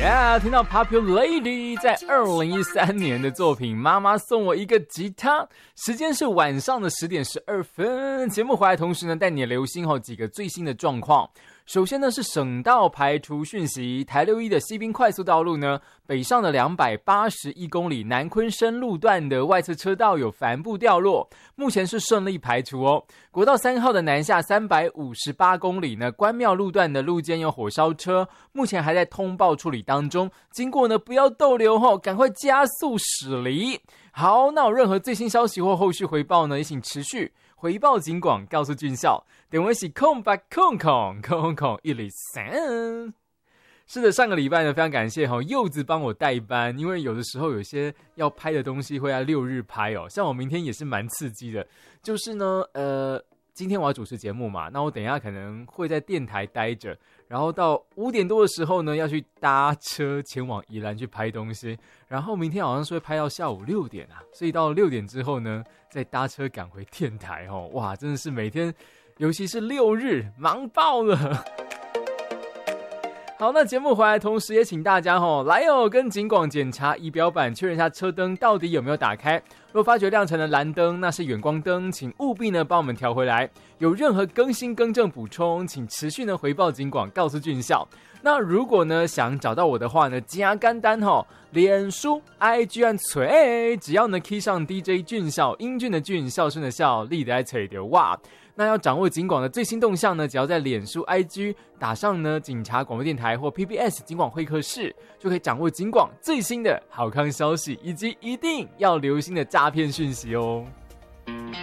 Yeah， 听到 Popular Lady 在2013年的作品《妈妈送我一个吉他》，时间是晚上的10点12分。节目回来同时呢，带你留心几个最新的状况。首先呢是省道排除讯息，台61的西滨快速道路呢，北上的281公里南昆深路段的外侧车道有帆布掉落，目前是顺利排除哦。国道3号的南下358公里呢，关庙路段的路肩有火烧车，目前还在通报处理当中，经过呢不要逗留赶快加速驶离。好，那有任何最新消息或后续回报呢，也请持续回报警广告诉军校，电话是0800000103。是的，上个礼拜呢，非常感谢柚子帮我代班，因为有的时候有些要拍的东西会在6日拍像我明天也是蛮刺激的，就是呢，今天我要主持节目嘛，那我等一下可能会在电台待着，然后到5点多的时候呢，要去搭车前往宜兰去拍东西，然后明天好像是会拍到下午6点啊，所以到6点之后呢，再搭车赶回电台哇，真的是每天，尤其是6日，忙爆了。好，那节目回来同时也请大家来跟警广检查仪表板，确认一下车灯到底有没有打开。若发觉亮成了蓝灯，那是远光灯，请务必呢帮我们调回来。有任何更新更正补充，请持续呢回报警广告诉军校。那如果呢想找到我的话呢，真简单脸书 IG 按找，只要呢 key 上 DJ 俊孝，英俊的俊，孝顺的孝，力的爱找的哇。那要掌握警广的最新动向呢，只要在脸书 IG 打上呢警察广播电台或 PBS 警广会客室，就可以掌握警广最新的好康消息，以及一定要留心的诈骗讯息哦。